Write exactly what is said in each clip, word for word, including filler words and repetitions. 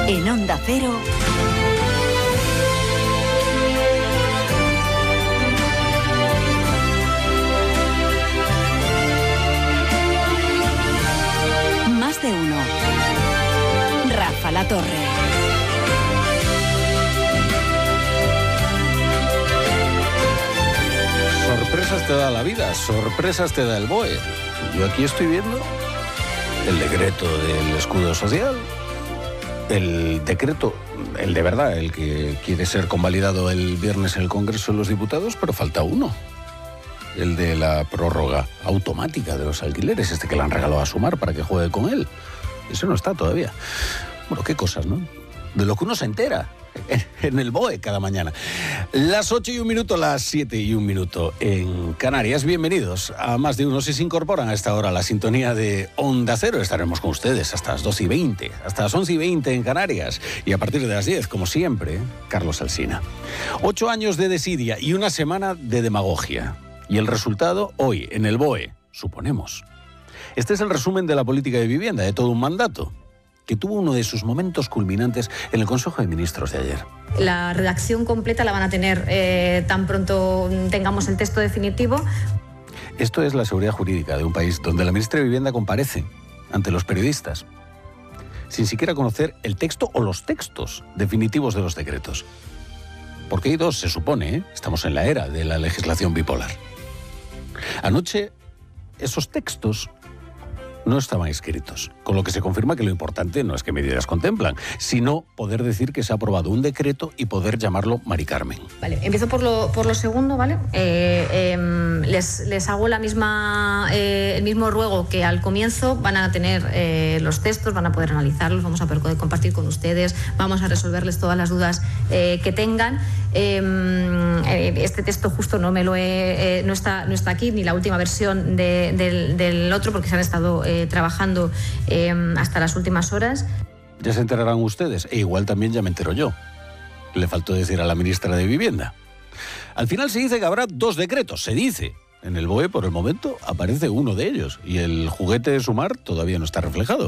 En Onda Cero, Más de Uno. Rafa La Torre. Sorpresas te da la vida, sorpresas te da el B O E. Yo aquí estoy viendo el decreto del escudo social, el decreto, el de verdad, el que quiere ser convalidado el viernes en el Congreso de los Diputados, pero falta uno. El de la prórroga automática de los alquileres, este que le han regalado a Sumar para que juegue con él. Eso no está todavía. Bueno, qué cosas, ¿no? De lo que uno se entera en el B O E cada mañana. Las ocho y un minuto, las siete y un minuto en Canarias. Bienvenidos a Más de Uno. Si se incorporan a esta hora a la sintonía de Onda Cero, estaremos con ustedes hasta las doce y veinte, hasta las once y veinte en Canarias. Y a partir de las diez, como siempre, Carlos Alsina. Ocho años de desidia y una semana de demagogia. Y el resultado hoy en el B O E, suponemos. Este es el resumen de la política de vivienda de todo un mandato, que tuvo uno de sus momentos culminantes en el Consejo de Ministros de ayer. La redacción completa la van a tener eh, tan pronto tengamos el texto definitivo. Esto es la seguridad jurídica de un país donde la ministra de Vivienda comparece ante los periodistas, sin siquiera conocer el texto o los textos definitivos de los decretos. Porque hay dos, se supone, ¿eh? Estamos en la era de la legislación bipolar. Anoche, esos textos no estaban escritos, con lo que se confirma que lo importante no es qué medidas contemplan, sino poder decir que se ha aprobado un decreto y poder llamarlo Mari Carmen. Vale, empiezo por lo, por lo segundo, ¿vale? Eh, eh, les, les hago la misma, eh, el mismo ruego que al comienzo. Van a tener eh, los textos, van a poder analizarlos, vamos a poder compartir con ustedes, vamos a resolverles todas las dudas eh, que tengan. Eh, este texto justo no me lo he, eh, no está, no está aquí, ni la última versión de, del, del otro, porque se han estado eh, trabajando eh, hasta las últimas horas. Ya se enterarán ustedes, e igual también ya me entero yo. Le faltó decir a la ministra de Vivienda. Al final se dice que habrá dos decretos, se dice. En el B O E, por el momento, aparece uno de ellos, y el juguete de Sumar todavía no está reflejado.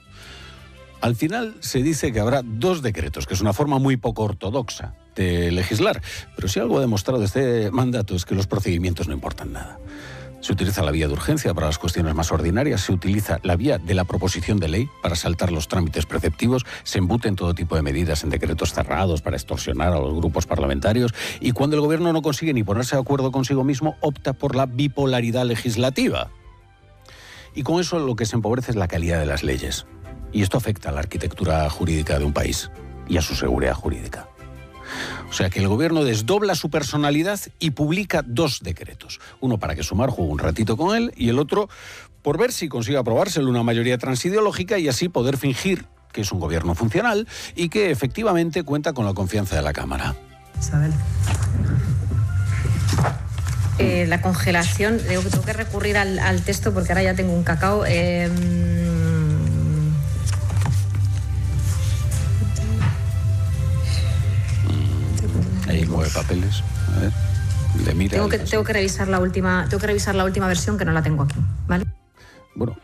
Al final se dice que habrá dos decretos, que es una forma muy poco ortodoxa de legislar. Pero si algo ha demostrado este mandato es que los procedimientos no importan nada. Se utiliza la vía de urgencia para las cuestiones más ordinarias, se utiliza la vía de la proposición de ley para saltar los trámites preceptivos, se embuten todo tipo de medidas en decretos cerrados para extorsionar a los grupos parlamentarios, y cuando el gobierno no consigue ni ponerse de acuerdo consigo mismo, opta por la bipolaridad legislativa. Y con eso lo que se empobrece es la calidad de las leyes. Y esto afecta a la arquitectura jurídica de un país y a su seguridad jurídica. O sea que el gobierno desdobla su personalidad y publica dos decretos. Uno para que Sumar juegue un ratito con él y el otro por ver si consigue aprobárselo una mayoría transideológica y así poder fingir que es un gobierno funcional y que efectivamente cuenta con la confianza de la Cámara. Isabel. Eh, la congelación, digo que tengo que recurrir al, al texto porque ahora ya tengo un cacao. Eh, Ahí mueve papeles. A ver, le mira. Tengo que, tengo que revisar la última, tengo que revisar la última versión que no la tengo aquí, ¿vale? Bueno,